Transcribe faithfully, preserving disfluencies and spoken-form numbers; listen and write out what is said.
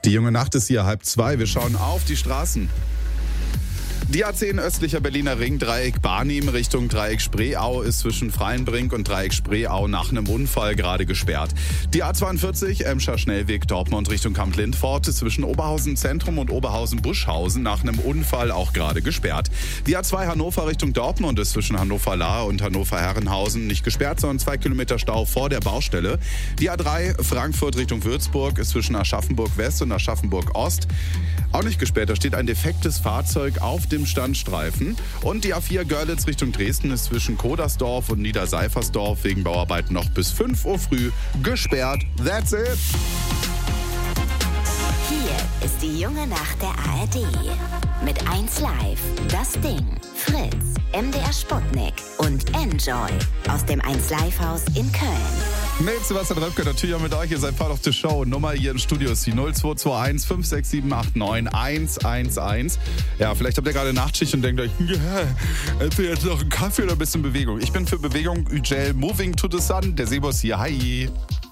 Die junge Nacht ist hier halb zwei. Wir schauen auf die Straßen. Die A zehn östlicher Berliner Ring, Dreieck Barnim Richtung Dreieck Spreeau ist zwischen Freienbrink und Dreieck Spreeau nach einem Unfall gerade gesperrt. Die A zweiundvierzig Emscher Schnellweg Dortmund Richtung Kamp-Lindfort ist zwischen Oberhausen Zentrum und Oberhausen Buschhausen nach einem Unfall auch gerade gesperrt. Die A zwei Hannover Richtung Dortmund ist zwischen Hannover-Lahr und Hannover-Herrenhausen nicht gesperrt, sondern zwei Kilometer Stau vor der Baustelle. Die A drei Frankfurt Richtung Würzburg ist zwischen Aschaffenburg West und Aschaffenburg Ost auch nicht gesperrt. Da steht ein defektes Fahrzeug auf dem Standstreifen. Und die A vier Görlitz Richtung Dresden ist zwischen Kodersdorf und Niederseifersdorf wegen Bauarbeiten noch bis fünf Uhr früh gesperrt. That's it! Hier ist die junge Nacht der A R D. Mit eins Live, Das Ding, Fritz, M D R Sputnik und Enjoy aus dem eins Live Haus in Köln. Mit Sebastian Röpke, natürlich auch mit euch. Ihr seid part of the show. Nummer hier im Studio ist die null zwei zwei eins fünf sechs sieben acht neun eins eins eins. Ja, vielleicht habt ihr gerade Nachtschicht und denkt euch, ja, ich will jetzt noch einen Kaffee oder ein bisschen Bewegung. Ich bin für Bewegung, Ugel, Moving to the Sun. Der Sebos hier, hi.